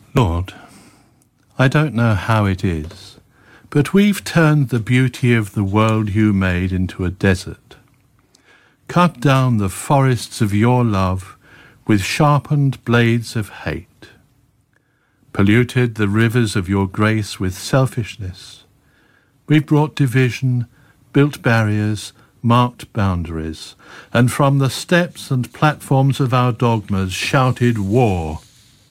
Lord, I don't know how it is, but we've turned the beauty of the world you made into a desert, cut down the forests of your love with sharpened blades of hate, polluted the rivers of your grace with selfishness. We've brought division, built barriers, marked boundaries, and from the steps and platforms of our dogmas shouted war.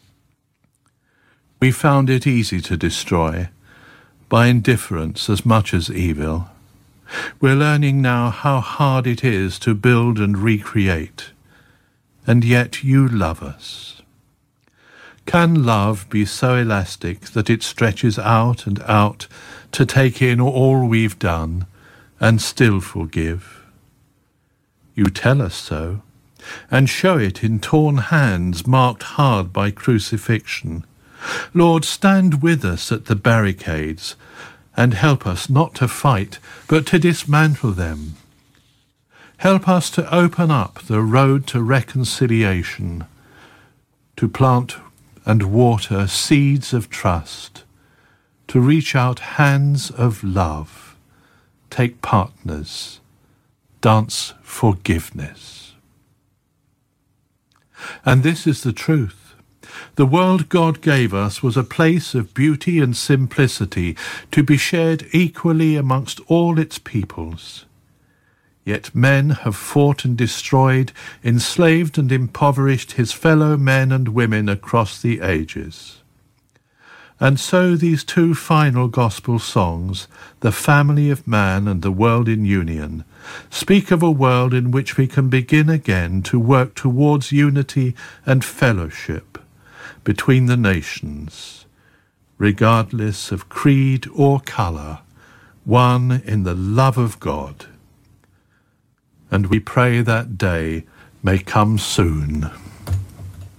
We found it easy to destroy, by indifference as much as evil. We're learning now how hard it is to build and recreate, and yet you love us. Can love be so elastic that it stretches out and out to take in all we've done and still forgive? You tell us so, and show it in torn hands marked hard by crucifixion. Lord, stand with us at the barricades and help us not to fight, but to dismantle them. Help us to open up the road to reconciliation, to plant and water seeds of trust, to reach out hands of love, take partners, dance forgiveness. And this is the truth. The world God gave us was a place of beauty and simplicity to be shared equally amongst all its peoples. Yet men have fought and destroyed, enslaved and impoverished his fellow men and women across the ages. And so these two final gospel songs, The Family of Man and The World in Union, speak of a world in which we can begin again to work towards unity and fellowship between the nations, regardless of creed or colour, one in the love of God. And we pray that day may come soon.